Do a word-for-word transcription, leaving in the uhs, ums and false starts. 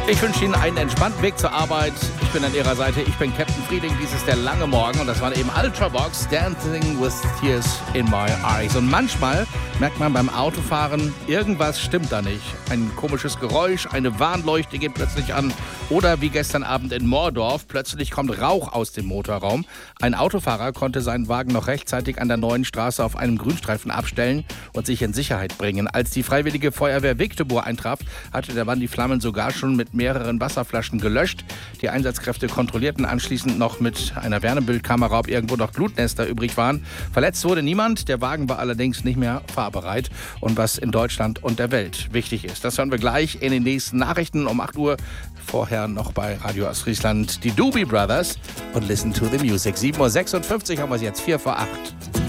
Ich wünsche Ihnen einen entspannten Weg zur Arbeit. Ich bin an Ihrer Seite. Ich bin Captain Frieding. Dies ist der lange Morgen und das war eben Ultravox, Dancing with Tears in My Eyes. Und manchmal merkt man beim Autofahren, irgendwas stimmt da nicht. Ein komisches Geräusch, eine Warnleuchte geht plötzlich an. Oder wie gestern Abend in Moordorf, plötzlich kommt Rauch aus dem Motorraum. Ein Autofahrer konnte seinen Wagen noch rechtzeitig an der neuen Straße auf einem Grünstreifen abstellen und sich in Sicherheit bringen. Als die Freiwillige Feuerwehr Wigtebur eintraf, hatte der Mann die Flammen sogar schon mit mehreren Wasserflaschen gelöscht. Die Einsatzkräfte kontrollierten anschließend noch mit einer Wärmebildkamera, ob irgendwo noch Blutnester übrig waren. Verletzt wurde niemand, der Wagen war allerdings nicht mehr fahrbereit. Und was in Deutschland und der Welt wichtig ist, das hören wir gleich in den nächsten Nachrichten um acht Uhr. Vorher noch bei Radio Ostfriesland die Doobie Brothers und Listen to the Music. sieben Uhr sechsundfünfzig haben wir es jetzt, vier vor acht.